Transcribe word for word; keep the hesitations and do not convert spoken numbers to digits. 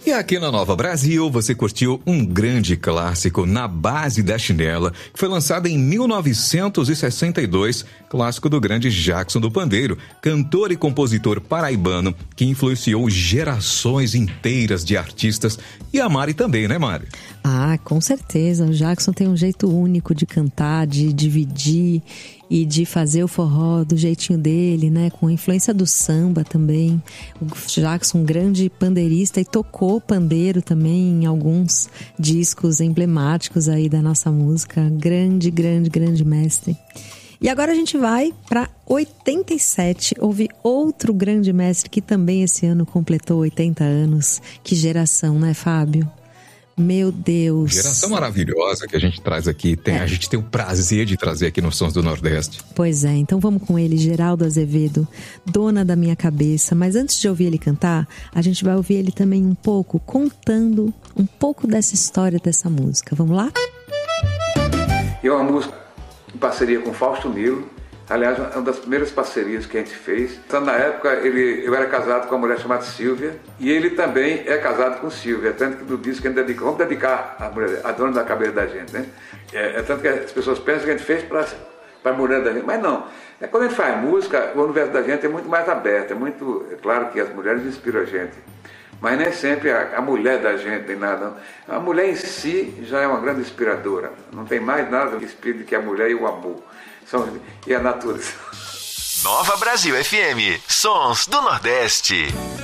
E aqui na Nova Brasil, você curtiu um grande clássico, Na Base da Chinela, que foi lançado em mil novecentos e sessenta e dois, clássico do grande Jackson do Pandeiro, cantor e compositor paraibano que influenciou gerações inteiras de artistas. E a Mari também, né, Mari? Ah, com certeza. O Jackson tem um jeito único de cantar, de dividir e de fazer o forró do jeitinho dele, né? Com a influência do samba também. O Jackson, um grande pandeirista, e tocou pandeiro também em alguns discos emblemáticos aí da nossa música. Grande, grande, grande mestre. E agora a gente vai para oitenta e sete, ouvir outro grande mestre que também esse ano completou oitenta anos. Que geração, né, Fábio? Meu Deus. Geração maravilhosa que a gente traz aqui. Tem, é. A gente tem o prazer de trazer aqui nos Sons do Nordeste. Pois é, então vamos com ele, Geraldo Azevedo, Dona da Minha Cabeça. Mas antes de ouvir ele cantar, a gente vai ouvir ele também um pouco, contando um pouco dessa história dessa música. Vamos lá? E é uma música em parceria com Fausto Milo. Aliás, uma das primeiras parcerias que a gente fez. Então, na época, ele, eu era casado com uma mulher chamada Silvia, e ele também é casado com Silvia. Tanto que no disco a gente dedica, vamos dedicar a mulher, a dona da cabeça da gente, né? É, é tanto que as pessoas pensam que a gente fez para a mulher da gente, mas não. É, quando a gente faz música, o universo da gente é muito mais aberto. É muito, é claro que as mulheres inspiram a gente, mas nem sempre a, a mulher da gente tem nada. Não. A mulher em si já é uma grande inspiradora. Não tem mais nada que inspire do que a mulher e o amor. São, e a natureza. Nova Brasil F M, Sons do Nordeste.